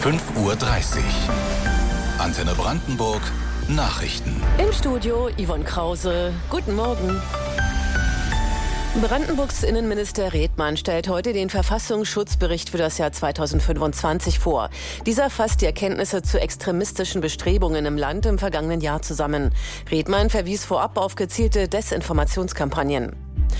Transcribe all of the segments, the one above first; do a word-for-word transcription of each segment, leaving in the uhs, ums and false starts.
fünf Uhr dreißig. Antenne Brandenburg, Nachrichten. Im Studio Yvonne Krause. Guten Morgen. Brandenburgs Innenminister Redmann stellt heute den Verfassungsschutzbericht für das Jahr zweitausendfünfundzwanzig vor. Dieser fasst die Erkenntnisse zu extremistischen Bestrebungen im Land im vergangenen Jahr zusammen. Redmann verwies vorab auf gezielte Desinformationskampagnen.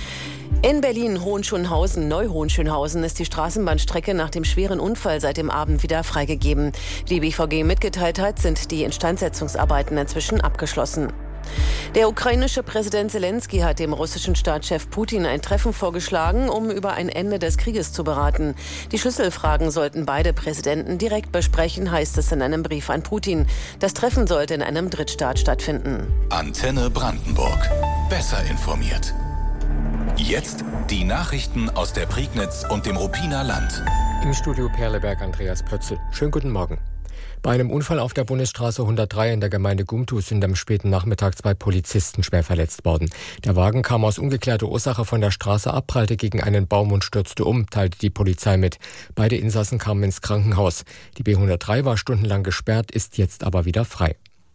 In Berlin-Hohenschönhausen, Neu-Hohenschönhausen ist die Straßenbahnstrecke nach dem schweren Unfall seit dem Abend wieder freigegeben. Wie die B V G mitgeteilt hat, sind die Instandsetzungsarbeiten inzwischen abgeschlossen. Der ukrainische Präsident Zelensky hat dem russischen Staatschef Putin ein Treffen vorgeschlagen, um über ein Ende des Krieges zu beraten. Die Schlüsselfragen sollten beide Präsidenten direkt besprechen, heißt es in einem Brief an Putin. Das Treffen sollte in einem Drittstaat stattfinden. Antenne Brandenburg. Besser informiert. Jetzt die Nachrichten aus der Prignitz und dem Ruppiner Land. Im Studio Perleberg Andreas Pötzl. Schönen guten Morgen. Bei einem Unfall auf der Bundesstraße hundertdrei in der Gemeinde Gumtus sind am späten Nachmittag zwei Polizisten schwer verletzt worden. Der Wagen kam aus ungeklärter Ursache von der Straße ab, prallte gegen einen Baum und stürzte um, teilte die Polizei mit. Beide Insassen kamen ins Krankenhaus. Die B hundertdrei war stundenlang gesperrt, ist jetzt aber wieder frei.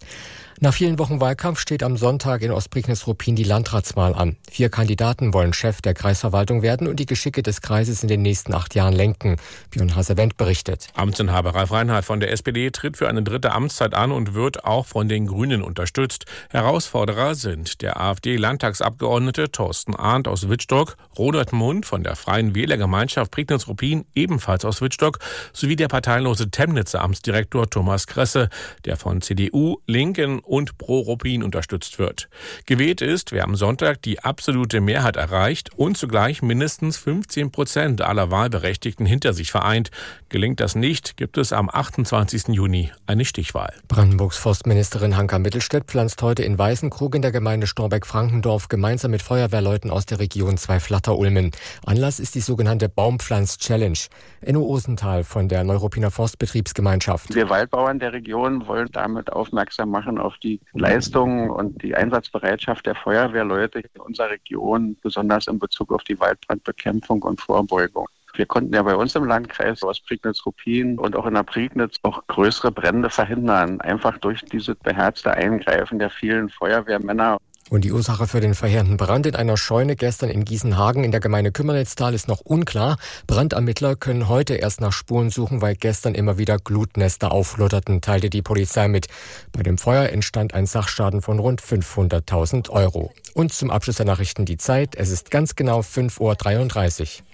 Nach vielen Wochen Wahlkampf steht am Sonntag in Ostprignitz-Ruppin die Landratswahl an. Vier Kandidaten wollen Chef der Kreisverwaltung werden und die Geschicke des Kreises in den nächsten acht Jahren lenken. Björn Hasewendt berichtet. Amtsinhaber Ralf Reinhardt von der S P D tritt für eine dritte Amtszeit an und wird auch von den Grünen unterstützt. Herausforderer sind der AfD-Landtagsabgeordnete Thorsten Arndt aus Wittstock, Robert Mund von der Freien Wählergemeinschaft Prignitz-Ruppin, ebenfalls aus Wittstock, sowie der parteilose Temnitzer Amtsdirektor Thomas Kresse, der von C D U, Linken und Pro Ruppin unterstützt wird. Gewählt ist, wer am Sonntag die absolute Mehrheit erreicht und zugleich mindestens fünfzehn Prozent aller Wahlberechtigten hinter sich vereint. Gelingt das nicht, gibt es am achtundzwanzigsten Juni eine Stichwahl. Brandenburgs Forstministerin Hanka Mittelstädt pflanzt heute in Weißenkrug in der Gemeinde Storbeck-Frankendorf gemeinsam mit Feuerwehrleuten aus der Region zwei Flatterulmen. Anlass ist die sogenannte Baumpflanz-Challenge. Enno Osenthal von der Neuruppiner Forstbetriebsgemeinschaft. Wir Waldbauern der Region wollen damit aufmerksam machen auf die Leistungen und die Einsatzbereitschaft der Feuerwehrleute in unserer Region, besonders in Bezug auf die Waldbrandbekämpfung und Vorbeugung. Wir konnten ja bei uns im Landkreis Ostprignitz-Ruppin und auch in der Prignitz auch größere Brände verhindern, einfach durch dieses beherzte Eingreifen der vielen Feuerwehrmänner. Und die Ursache für den verheerenden Brand in einer Scheune gestern in Gießenhagen in der Gemeinde Kümmernitztal ist noch unklar. Brandermittler können heute erst nach Spuren suchen, weil gestern immer wieder Glutnester auflodderten, teilte die Polizei mit. Bei dem Feuer entstand ein Sachschaden von rund fünfhunderttausend Euro. Und zum Abschluss der Nachrichten die Zeit. Es ist ganz genau fünf Uhr dreiunddreißig.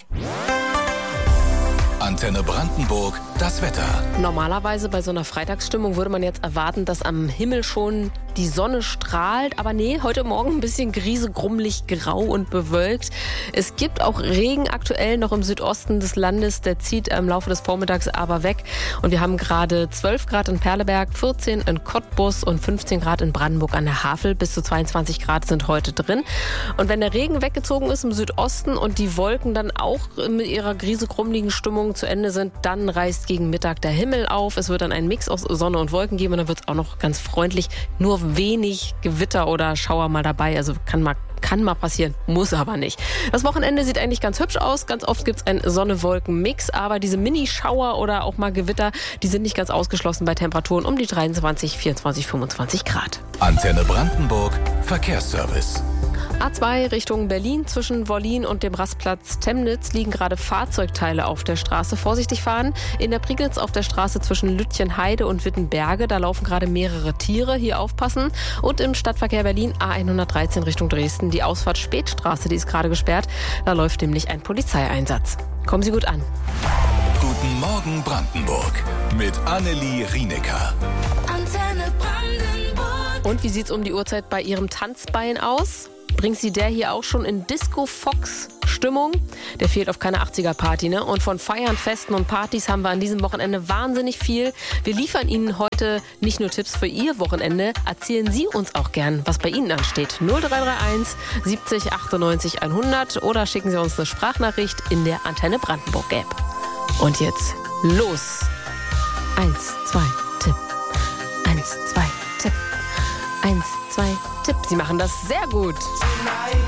Antenne Brandenburg, das Wetter. Normalerweise bei so einer Freitagsstimmung würde man jetzt erwarten, dass am Himmel schon die Sonne strahlt. Aber nee, heute Morgen ein bisschen griesegrummelig, grau und bewölkt. Es gibt auch Regen aktuell noch im Südosten des Landes. Der zieht im Laufe des Vormittags aber weg. Und wir haben gerade zwölf Grad in Perleberg, vierzehn in Cottbus und fünfzehn Grad in Brandenburg an der Havel. Bis zu zweiundzwanzig Grad sind heute drin. Und wenn der Regen weggezogen ist im Südosten und die Wolken dann auch mit ihrer griesegrummeligen Stimmung zu Ende sind, dann reißt gegen Mittag der Himmel auf. Es wird dann einen Mix aus Sonne und Wolken geben und dann wird es auch noch ganz freundlich. Nur wenig Gewitter oder Schauer mal dabei. Also kann mal, kann mal passieren, muss aber nicht. Das Wochenende sieht eigentlich ganz hübsch aus. Ganz oft gibt es einen Sonne-Wolken-Mix, aber diese Mini-Schauer oder auch mal Gewitter, die sind nicht ganz ausgeschlossen bei Temperaturen um die dreiundzwanzig, vierundzwanzig, fünfundzwanzig Grad. Antenne Brandenburg, Verkehrsservice. A zwei Richtung Berlin zwischen Wollin und dem Rastplatz Temnitz liegen gerade Fahrzeugteile auf der Straße. Vorsichtig fahren. In der Prignitz auf der Straße zwischen Lütjenheide und Wittenberge. Da laufen gerade mehrere Tiere. Hier aufpassen. Und im Stadtverkehr Berlin A hundertdreizehn Richtung Dresden. Die Ausfahrt Spätstraße, die ist gerade gesperrt. Da läuft nämlich ein Polizeieinsatz. Kommen Sie gut an. Guten Morgen Brandenburg mit Annelie Rienecker. Antenne Brandenburg. Und wie sieht's um die Uhrzeit bei Ihrem Tanzbein aus? Bringt Sie der hier auch schon in Disco-Fox-Stimmung? Der fehlt auf keine achtziger-Party, ne? Und von Feiern, Festen und Partys haben wir an diesem Wochenende wahnsinnig viel. Wir liefern Ihnen heute nicht nur Tipps für Ihr Wochenende, erzählen Sie uns auch gern, was bei Ihnen ansteht. null drei drei eins siebzig achtundneunzig hundert oder schicken Sie uns eine Sprachnachricht in der Antenne Brandenburg-App. Und jetzt los! Eins, zwei, Tipp. Eins, zwei, Tipp. Eins, zwei, Tipp. Sie machen das sehr gut.